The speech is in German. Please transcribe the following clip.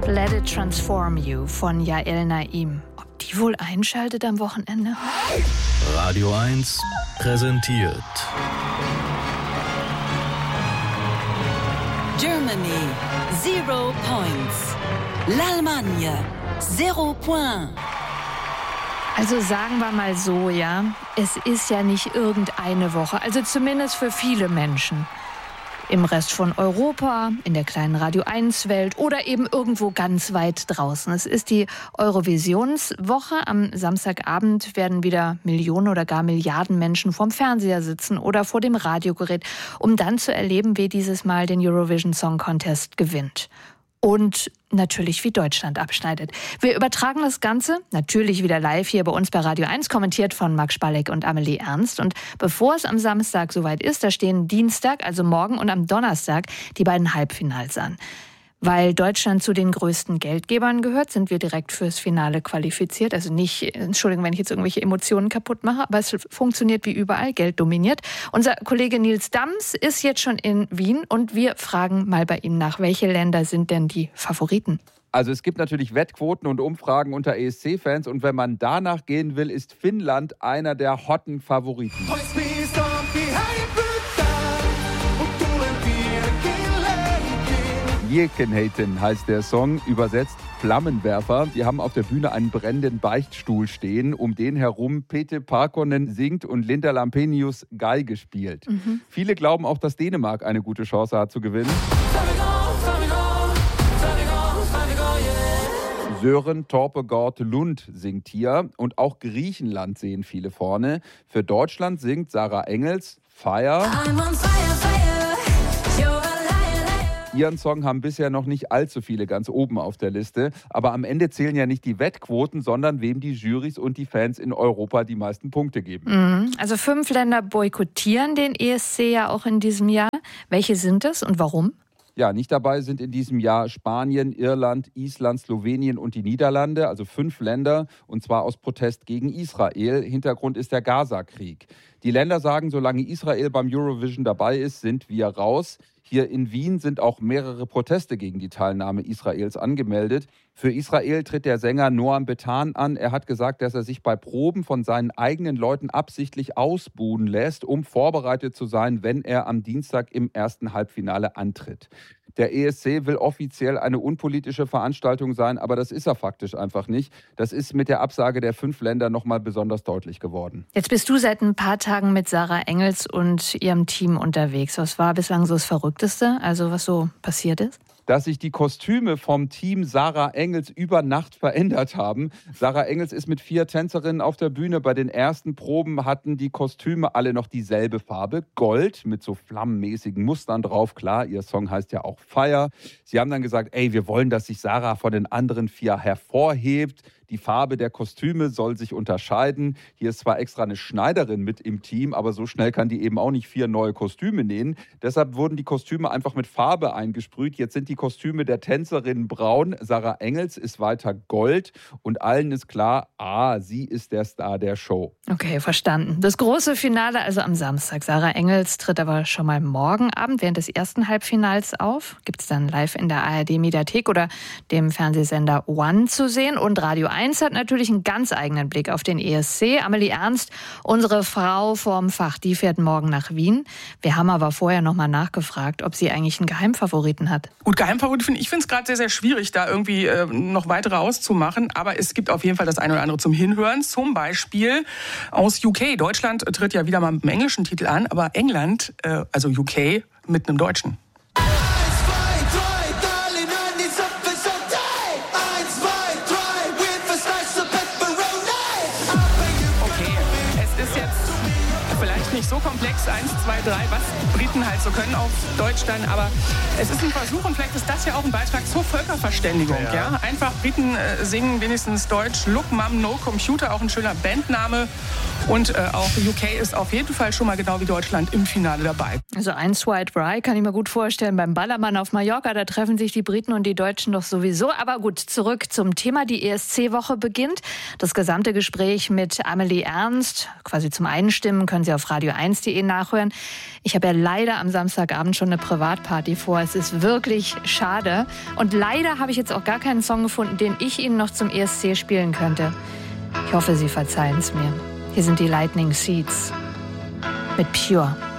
Let It Transform You von Yael Naim. Ob die wohl einschaltet am Wochenende? Radio 1 präsentiert Germany, 0 points. L'Allemagne, 0 points. Also sagen wir mal so, ja, es ist ja nicht irgendeine Woche, also zumindest für viele Menschen. Im Rest von Europa, in der kleinen Radio 1-Welt oder eben irgendwo ganz weit draußen. Es ist die Eurovisionswoche. Am Samstagabend werden wieder Millionen oder gar Milliarden Menschen vorm Fernseher sitzen oder vor dem Radiogerät, um dann zu erleben, wer dieses Mal den Eurovision Song Contest gewinnt. Und natürlich, wie Deutschland abschneidet. Wir übertragen das Ganze natürlich wieder live hier bei uns bei Radio 1, kommentiert von Max Spalleck und Amelie Ernst. Und bevor es am Samstag soweit ist, da stehen Dienstag, also morgen und am Donnerstag die beiden Halbfinals an. Weil Deutschland zu den größten Geldgebern gehört, sind wir direkt fürs Finale qualifiziert. Also nicht, Entschuldigung, wenn ich jetzt irgendwelche Emotionen kaputt mache, aber es funktioniert wie überall, Geld dominiert. Unser Kollege Nils Dams ist jetzt schon in Wien und wir fragen mal bei ihm nach, welche Länder sind denn die Favoriten? Also es gibt natürlich Wettquoten und Umfragen unter ESC-Fans und wenn man danach gehen will, ist Finnland einer der hotten Favoriten. Jekenheiten heißt der Song, übersetzt Flammenwerfer. Die haben auf der Bühne einen brennenden Beichtstuhl stehen, um den herum Pete Parkkonen singt und Linda Lampenius Geige spielt. Viele glauben auch, dass Dänemark eine gute Chance hat zu gewinnen. Sören Torpegård Lund singt hier und auch Griechenland sehen viele vorne. Für Deutschland singt Sarah Engels Fire. Ihren Song haben bisher noch nicht allzu viele ganz oben auf der Liste. Aber am Ende zählen ja nicht die Wettquoten, sondern wem die Jurys und die Fans in Europa die meisten Punkte geben. Also 5 Länder boykottieren den ESC ja auch in diesem Jahr. Welche sind es und warum? Ja, nicht dabei sind in diesem Jahr Spanien, Irland, Island, Slowenien und die Niederlande, also 5 Länder, und zwar aus Protest gegen Israel. Hintergrund ist der Gaza-Krieg. Die Länder sagen, solange Israel beim Eurovision dabei ist, sind wir raus. Hier in Wien sind auch mehrere Proteste gegen die Teilnahme Israels angemeldet. Für Israel tritt der Sänger Noam Betan an. Er hat gesagt, dass er sich bei Proben von seinen eigenen Leuten absichtlich ausbuhen lässt, um vorbereitet zu sein, wenn er am Dienstag im ersten Halbfinale antritt. Der ESC will offiziell eine unpolitische Veranstaltung sein, aber das ist er faktisch einfach nicht. Das ist mit der Absage der 5 Länder nochmal besonders deutlich geworden. Jetzt bist du seit ein paar Tagen mit Sarah Engels und ihrem Team unterwegs. Was war bislang so das Verrückteste, also was so passiert ist? Dass sich die Kostüme vom Team Sarah Engels über Nacht verändert haben. Sarah Engels ist mit 4 Tänzerinnen auf der Bühne. Bei den ersten Proben hatten die Kostüme alle noch dieselbe Farbe, Gold, mit so flammenmäßigen Mustern drauf. Klar, ihr Song heißt ja auch Fire. Sie haben dann gesagt, wir wollen, dass sich Sarah von den anderen 4 hervorhebt. Die Farbe der Kostüme soll sich unterscheiden. Hier ist zwar extra eine Schneiderin mit im Team, aber so schnell kann die eben auch nicht 4 neue Kostüme nähen. Deshalb wurden die Kostüme einfach mit Farbe eingesprüht. Jetzt sind die Kostüme der Tänzerin braun. Sarah Engels ist weiter gold. Und allen ist klar, sie ist der Star der Show. Okay, verstanden. Das große Finale also am Samstag. Sarah Engels tritt aber schon mal morgen Abend während des ersten Halbfinals auf. Gibt es dann live in der ARD-Mediathek oder dem Fernsehsender One zu sehen. Und Radio 1 hat natürlich einen ganz eigenen Blick auf den ESC. Amelie Ernst, unsere Frau vom Fach, die fährt morgen nach Wien. Wir haben aber vorher noch mal nachgefragt, ob sie eigentlich einen Geheimfavoriten hat. Gut, Geheimfavoriten, ich finde es gerade sehr, sehr schwierig, da irgendwie noch weitere auszumachen. Aber es gibt auf jeden Fall das eine oder andere zum Hinhören. Zum Beispiel aus UK. Deutschland tritt ja wieder mal mit einem englischen Titel an, aber England, also UK, mit einem deutschen. Nicht so komplex, 1, 2, 3, was Briten halt so können auf Deutsch dann, aber es ist ein Versuch und vielleicht ist das ja auch ein Beitrag zur Völkerverständigung. Ja. Einfach Briten singen wenigstens Deutsch. Look Mum No Computer, auch ein schöner Bandname und auch UK ist auf jeden Fall schon mal genau wie Deutschland im Finale dabei. Also 1, 2, 3 kann ich mir gut vorstellen, beim Ballermann auf Mallorca, da treffen sich die Briten und die Deutschen doch sowieso. Aber gut, zurück zum Thema, die ESC-Woche beginnt. Das gesamte Gespräch mit Amelie Ernst, quasi zum Einstimmen, können Sie auf radio1.de nachhören. Ich habe ja leider am Samstagabend schon eine Privatparty vor. Es ist wirklich schade. Und leider habe ich jetzt auch gar keinen Song gefunden, den ich Ihnen noch zum ESC spielen könnte. Ich hoffe, Sie verzeihen es mir. Hier sind die Lightning Seeds mit Pure.